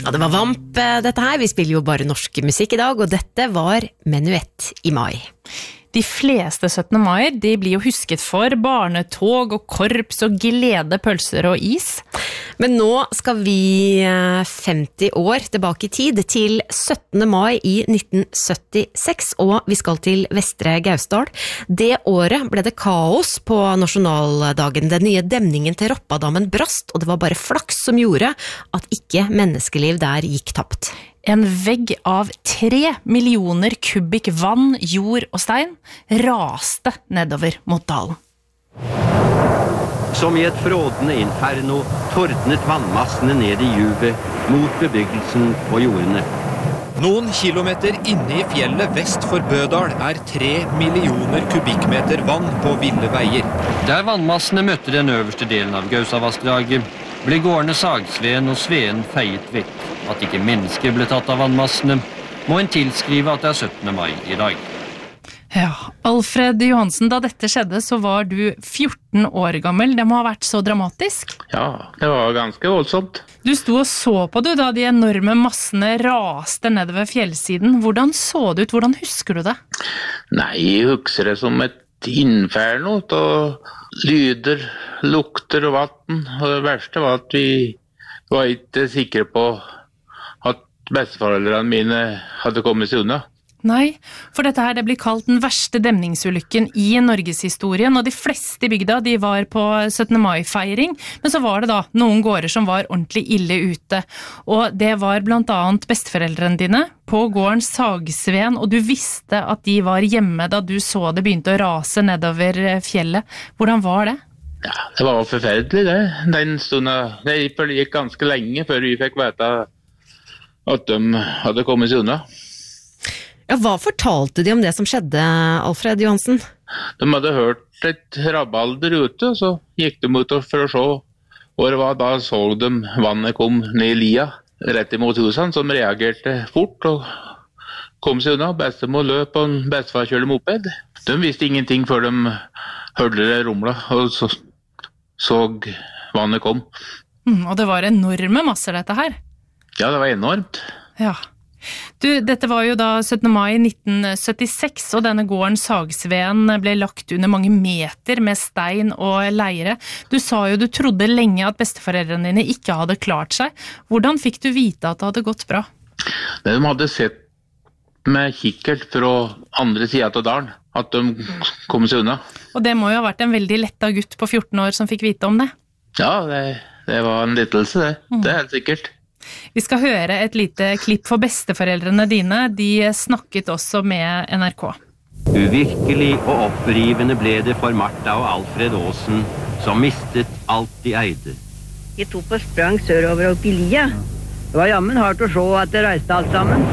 Ja, det var Vamp dette her. Vi spiller jo bare norsk musikk I dag, og dette var Menuett I mai. De fleste 17. mai, de blir jo husket for barnetog og korps og glede, pølser og is. Men nå skal vi 50 år tilbake I tid, til 17. mai I 1976, og vi skal til Vestre Gausdal. Det året ble det kaos på nasjonaldagen. Den nye demningen til Roppadammen brast, og det var bare flaks som gjorde at ikke menneskeliv der gikk tapt. En vegg av 3 millioner kubikk vann, jord og stein raste nedover mot dalen. Som I et frådende inferno tordnet vannmassene ned I juvet mot bebyggelsen og jordene. Noen kilometer inne I fjellet vest for Bødal 3 millioner kubikkmeter vann på ville veier. Der vannmassene møtte den øverste delen av Gausavassdraget, ble gårdene Sagsveen og Sveen feiet vekk. At ikke mennesker ble tatt av vannmassene, må en tilskrive at det 17. mai I dag. Ja, Alfred Johansen, da dette skjedde så var du 14 år gammel. Det må ha vært så dramatisk? Ja, det var ganske voldsomt. Du sto og så på du da de enorme massene raste nedover fjellsiden. Hvordan så det ut? Hvordan husker du det? Nei, jeg husker det som et inferno og lyder, lukter og vatten. Og det verste var at vi var ikke sikre på at besteforeldrene mine hadde kommet seg unna. Nei, for dette her det blir kalt den verste demningsulykken I Norgeshistorien, og de fleste I bygda de var på 17. mai-feiring, men så var det da noen gårder som var ordentlig ille ute, og det var blant annet besteforeldrene dine på gården Sagsveen, og du visste at de var hjemme da du så det begynte å rase nedover fjellet. Hvordan var det? Ja, det var forferdelig det. Den stunden, det gikk ganske lenge før vi fikk vite at de hadde kommet seg unna. Ja, hva fortalte de om det som skjedde, Alfred Johansen? De hadde hørt et rabalder ute, så gikk de ut for å se hvor det var. Da så de vannet kom ned I lia, rett imot husene, som reagerte fort og kom seg unna. Bestemor løp og bestefar kjørte moped. De visste ingenting før de hørte det rumla, og så vannet kom. Og det var enorme masser dette her. Ja, det var enormt. Ja. Du, dette var jo da 17. mai 1976, og denne gården Sagsveen ble lagt under mange meter med stein og leire. Du sa jo du trodde lenge at besteforeldrene dine ikke hadde klart seg. Hvordan fikk du vite at det hadde gått bra? De hadde sett med kikkert fra andre siden av dalen, at de kom seg unna. Og det må jo ha vært en veldig letta gutt på 14 år som fikk vite om det? Ja, det var en lettelse det. Det helt sikkert. Vi skal høre et lite klipp for besteforeldrene dine. De snakket også med NRK. Uvirkelig og opprivende ble det for Martha og Alfred Aasen, som mistet alt de eide. De tok og sprang sørover opp I lia. Det var jammen hardt å se at det reiste alt sammen.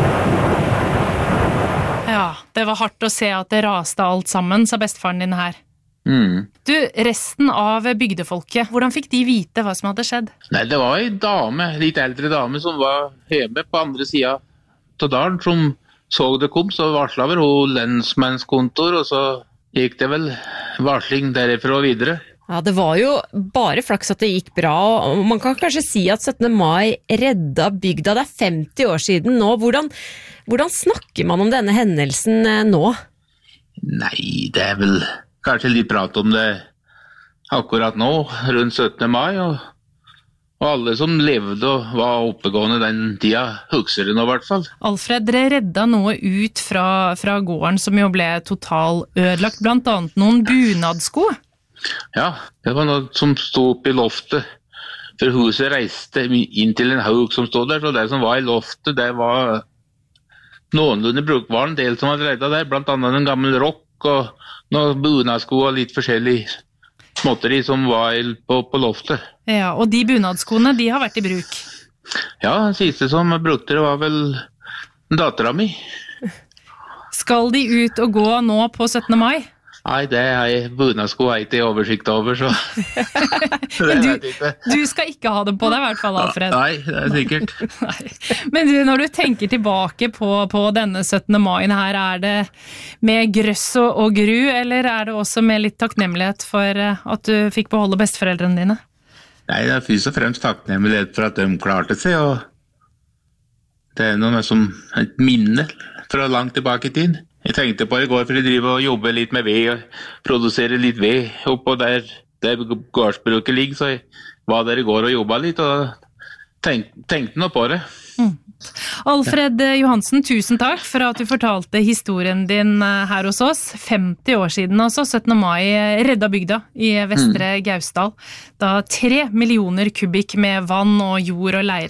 Ja, det var hardt å se at det raste alt sammen, sa bestefaren din her. Du, resten av bygdefolket, hvordan fikk de vite hva som hadde skjedd? Nei, det var en dame, litt eldre dame, som var hjemme på andre siden av dalen, som så det kom, så varslet over hun lensmannskontor, og så gikk det vel varsling derifra og videre. Ja, det var jo bare flaks at det gikk bra, og man kan kanskje si at 17. mai redda bygda. Det 50 år siden nå. Hvordan snakker man om denne hendelsen nå? Nei, det vel kanskje litt prat om det akkurat nå, rundt 17. mai, og alle som levde og var oppegående den tida, husker det nå I hvert fall. Alfred, dere redda noe ut fra gården som jo ble total ødelagt, blant annet noen bunadsko. Ja, det var noe som stod opp I loftet, for huset reiste inn til en haug som stod der, så det som var I loftet, det var noenlunde brukbar en del som hadde redda der, blant annet en gammel rokk, og noen bunadsko og litt forskjellig småtteri som var på loftet. Ja, og de bunadskoene, de har vært I bruk. Ja, den siste som brukte det var vel datteren min. Skal de ut og gå nå på 17. mai? Nei, det bunadsko har jeg ikke oversikt over, så det vet jeg ikke. Du skal ikke ha det på deg I hvert fall, Alfred. Nei, det sikkert. Nei. Men du, når du tenker tilbake på denne 17. mai her, det med grøss og gru, eller det også med litt takknemlighet for at du fikk beholde besteforeldrene dine? Nei, det først og fremst takknemlighet for at de klarte seg, Det noe som et minne fra langt tilbake i tid. Jeg tenkte på det i går, for jeg driver og jobber litt med ved, og produserer litt ved oppå der gårdsbruket ligger, så jeg var der i går og jobbet litt, og tenkte noe på det. Alfred Johansen, tusen takk for at du fortalte historien din her hos oss. 50 år siden også, 17. mai redda bygda i Vestre Gausdal, da 3 millioner kubikk med vann og jord og leire